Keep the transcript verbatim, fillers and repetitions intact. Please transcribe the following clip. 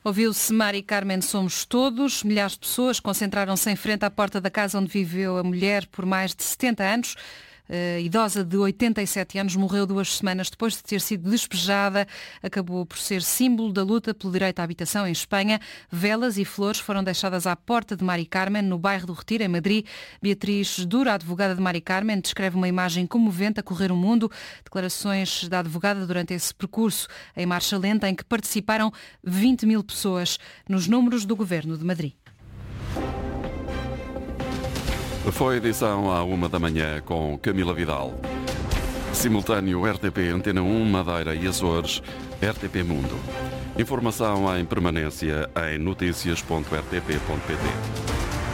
Ouviu-se Mari Carmen Somos Todos. Milhares de pessoas concentraram-se em frente à porta da casa onde viveu a mulher por mais de setenta anos. A idosa de oitenta e sete anos morreu duas semanas depois de ter sido despejada. Acabou por ser símbolo da luta pelo direito à habitação em Espanha. Velas e flores foram deixadas à porta de Mari Carmen, no bairro do Retiro, em Madrid. Beatriz Dura, advogada de Mari Carmen, descreve uma imagem comovente a correr o mundo. Declarações da advogada durante esse percurso em marcha lenta em que participaram vinte mil pessoas, nos números do Governo de Madrid. Foi a edição à uma da manhã com Camila Vidal. Simultâneo R T P Antena um, Madeira e Açores, R T P Mundo. Informação em permanência em notícias ponto r t p ponto p t.